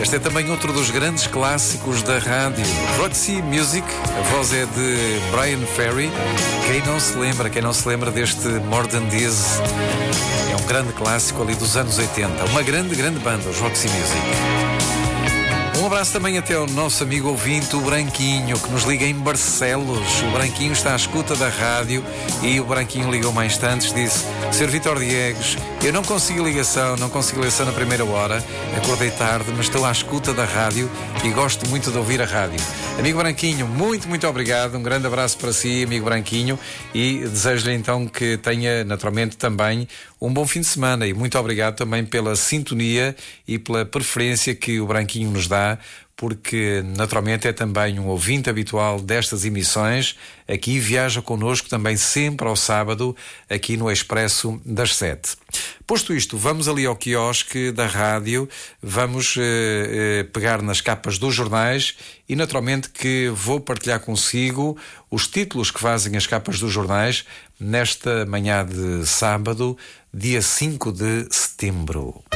Este é também outro dos grandes clássicos da rádio. Roxy Music, a voz é de Bryan Ferry. Quem não se lembra deste More Than This? É um grande clássico ali dos anos 80. Uma grande banda, os Roxy Music. Um abraço também até ao nosso amigo ouvinte, o Branquinho, que nos liga em Barcelos. O Branquinho está à escuta da rádio e o Branquinho ligou mais instantes, disse: Sr. Vítor Diegues, eu não consigo ligação na primeira hora, acordei tarde, mas estou à escuta da rádio e gosto muito de ouvir a rádio. Amigo Branquinho, muito obrigado, um grande abraço para si, amigo Branquinho, e desejo-lhe então que tenha naturalmente também um bom fim de semana e muito obrigado também pela sintonia e pela preferência que o Branquinho nos dá, porque naturalmente é também um ouvinte habitual destas emissões. Aqui viaja connosco também sempre ao sábado, aqui no Expresso das 7. Posto isto, vamos ali ao quiosque da rádio, vamos pegar nas capas dos jornais e naturalmente que vou partilhar consigo os títulos que fazem as capas dos jornais nesta manhã de sábado, dia 5 de setembro.